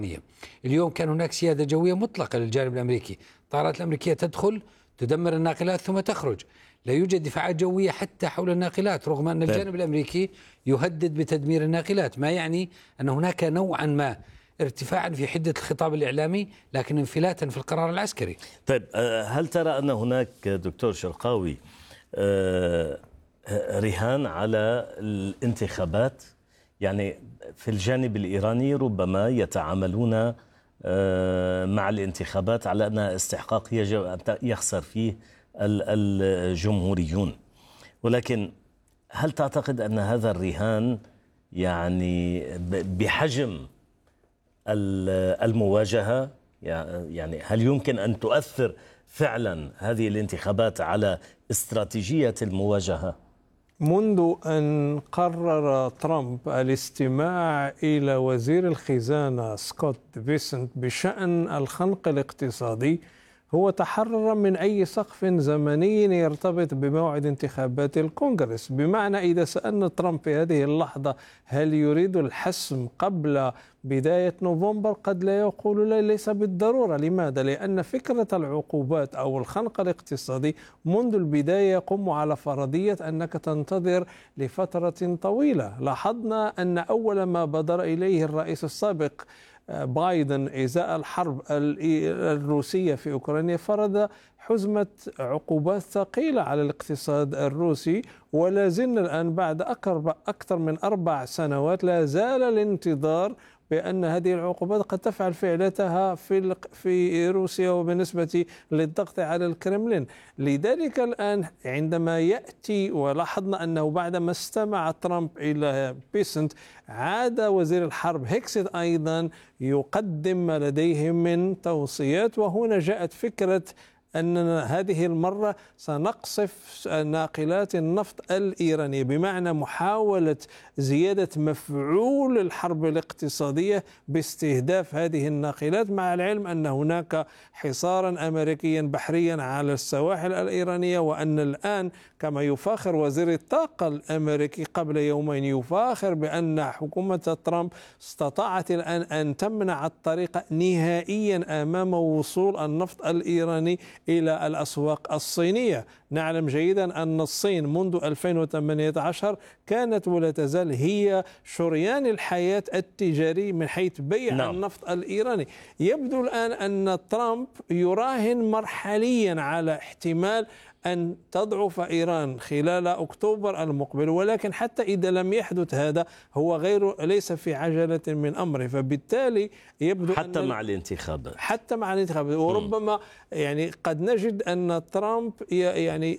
اليوم كان هناك سيادة جوية مطلقة للجانب الأمريكي، الطائرات الأمريكية تدخل تدمر الناقلات ثم تخرج، لا يوجد دفاعات جوية حتى حول الناقلات، رغم أن الجانب الأمريكي يهدد بتدمير الناقلات، ما يعني أن هناك نوعا ما ارتفاعا في حدة الخطاب الإعلامي لكن انفلاتا في القرار العسكري. طيب، هل ترى أن هناك دكتور شرقاوي رهان على الانتخابات؟ يعني في الجانب الإيراني ربما يتعاملون مع الانتخابات على أنها استحقاق يجب أن يخسر فيه الجمهوريون، ولكن هل تعتقد أن هذا الرهان يعني بحجم المواجهة، يعني هل يمكن أن تؤثر فعلا هذه الانتخابات على استراتيجية المواجهة؟ منذ أن قرر ترامب الاستماع إلى وزير الخزانة سكوت بيسنت بشأن الخنق الاقتصادي، هو تحرر من أي سقف زمني يرتبط بموعد انتخابات الكونغرس. بمعنى إذا سألنا ترامب في هذه اللحظة هل يريد الحسم قبل بداية نوفمبر، قد لا يقول لا، ليس بالضرورة. لماذا؟ لأن فكرة العقوبات أو الخنق الاقتصادي منذ البداية يقوم على فرضية أنك تنتظر لفترة طويلة. لاحظنا أن أول ما بادر إليه الرئيس السابق بايدن إزاء الحرب الروسية في أوكرانيا فرض حزمة عقوبات ثقيلة على الاقتصاد الروسي، ولا زلنا الآن بعد أكثر من 4 سنوات لا زال الانتظار بأن هذه العقوبات قد تفعل فعلتها في روسيا وبالنسبة للضغط على الكرملين. لذلك الآن عندما يأتي، ولاحظنا أنه بعدما استمع ترامب إلى بيسنت عاد وزير الحرب هيكسيت أيضا يقدم ما لديه من توصيات، وهنا جاءت فكرة أننا هذه المرة سنقصف ناقلات النفط الإيرانية، بمعنى محاولة زيادة مفعول الحرب الاقتصادية باستهداف هذه الناقلات، مع العلم أن هناك حصارا أمريكيا بحريا على السواحل الإيرانية، وأن الآن كما يفاخر وزير الطاقة الأمريكي قبل يومين يفاخر بأن حكومة ترامب استطاعت الآن أن تمنع الطريق نهائيا أمام وصول النفط الإيراني إلى الأسواق الصينية. نعلم جيدا أن الصين منذ 2018 كانت ولا تزال هي شريان الحياة التجاري من حيث بيع النفط الإيراني. يبدو الآن أن ترامب يراهن مرحليا على احتمال أن تضعف إيران خلال أكتوبر المقبل، ولكن حتى إذا لم يحدث هذا هو ليس في عجلة من أمره، فبالتالي يبدو حتى مع الانتخابات وربما يعني قد نجد أن ترامب يعني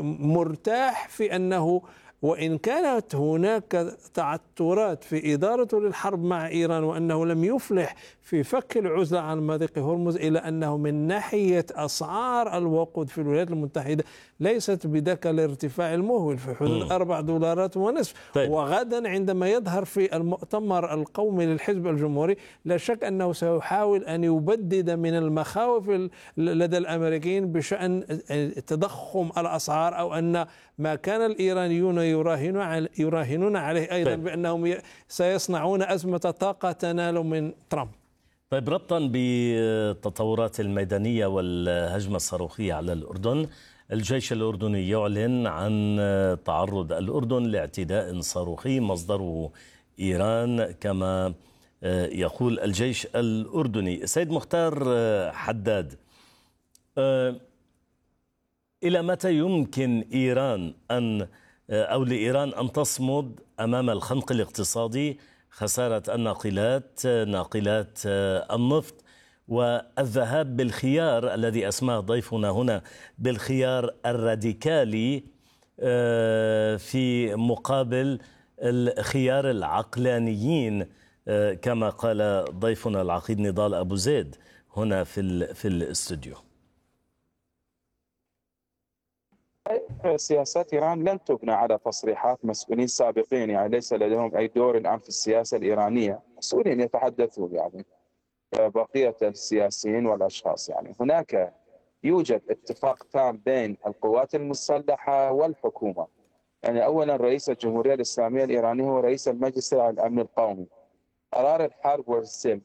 مرتاح في أنه وإن كانت هناك تعثرات في إدارته للحرب مع إيران وأنه لم يفلح في فك العزلة عن مضيق هرمز، إلا أنه من ناحية أسعار الوقود في الولايات المتحدة ليست بذاك الارتفاع المهول في حدود $4.50. طيب. وغدا عندما يظهر في المؤتمر القومي للحزب الجمهوري لا شك أنه سيحاول أن يبدد من المخاوف لدى الأمريكيين بشأن تضخم الأسعار، أو أن ما كان الإيرانيون يراهنون عليه أيضا بأنهم سيصنعون أزمة طاقة تنال من ترامب. طيب، ربطا بالتطورات الميدانية والهجمة الصاروخية على الأردن، الجيش الأردني يعلن عن تعرض الأردن لاعتداء صاروخي مصدره إيران كما يقول الجيش الأردني. سيد مختار حداد، إلى متى يمكن لإيران أن تصمد أمام الخنق الاقتصادي، خسارة ناقلات النفط، والذهاب بالخيار الذي أسماه ضيفنا هنا بالخيار الراديكالي في مقابل الخيار العقلانيين كما قال ضيفنا العقيد نضال أبو زيد هنا في الاستوديو؟ سياسات إيران لن تبنى على تصريحات مسؤولين سابقين، يعني ليس لديهم أي دور الآن في السياسة الإيرانية. مسؤولين يتحدثون يعني بقية السياسيين والأشخاص. يعني هناك يوجد اتفاق تام بين القوات المسلحة والحكومة. يعني أولا رئيس الجمهورية الإسلامية الإيرانية هو رئيس المجلس الأمن القومي. قرار الحرب والسلم